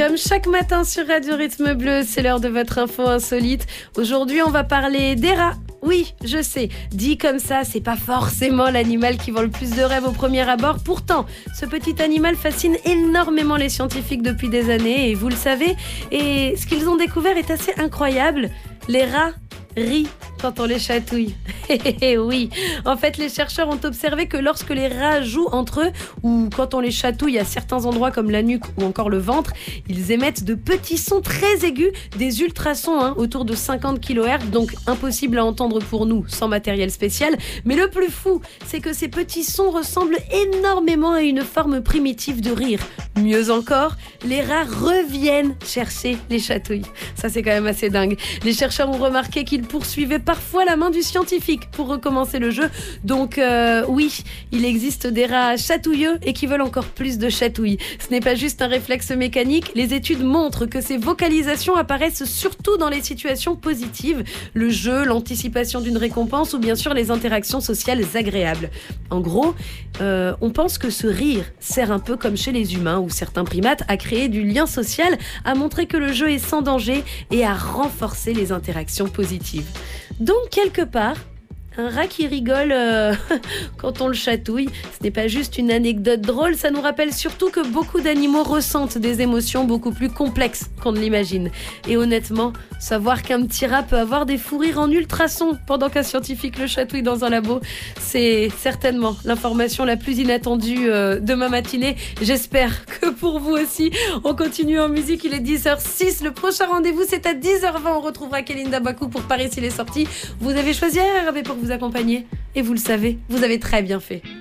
Comme chaque matin sur Radio Rythme Bleu, c'est l'heure de votre info insolite. Aujourd'hui, on va parler des rats. Oui, je sais, dit comme ça, c'est pas forcément l'animal qui vend le plus de rêves au premier abord. Pourtant, ce petit animal fascine énormément les scientifiques depuis des années, et vous le savez. Et ce qu'ils ont découvert est assez incroyable. Les rats rient quand on les chatouille. Oui, en fait, les chercheurs ont observé que lorsque les rats jouent entre eux, ou quand on les chatouille à certains endroits comme la nuque ou encore le ventre, ils émettent de petits sons très aigus, des ultrasons autour de 50 kHz, donc impossible à entendre pour nous sans matériel spécial. Mais le plus fou, c'est que ces petits sons ressemblent énormément à une forme primitive de rire. Mieux encore, les rats reviennent chercher les chatouilles. Ça, c'est quand même assez dingue. Les chercheurs ont remarqué qu'ils poursuivaient parfois la main du scientifique pour recommencer le jeu. Donc oui, il existe des rats chatouilleux et qui veulent encore plus de chatouilles. Ce n'est pas juste un réflexe mécanique. Les études montrent que ces vocalisations apparaissent surtout dans les situations positives. Le jeu, l'anticipation d'une récompense ou bien sûr les interactions sociales agréables. En gros, on pense que ce rire sert un peu comme chez les humains ou certains primates à créer du lien social, à montrer que le jeu est sans danger et à renforcer les interactions positives. Donc quelque part, un rat qui rigole quand on le chatouille, ce n'est pas juste une anecdote drôle, ça nous rappelle surtout que beaucoup d'animaux ressentent des émotions beaucoup plus complexes qu'on ne l'imagine. Et honnêtement, savoir qu'un petit rat peut avoir des fous rires en ultrasons pendant qu'un scientifique le chatouille dans un labo, c'est certainement l'information la plus inattendue de ma matinée. J'espère que pour vous aussi. On continue en musique, il est 10h06. Le prochain rendez-vous, c'est à 10h20. On retrouvera Kélinda Bakou pour Paris s'il est sorti. Vous avez choisi RRB pour vous accompagner et vous le savez, vous avez très bien fait.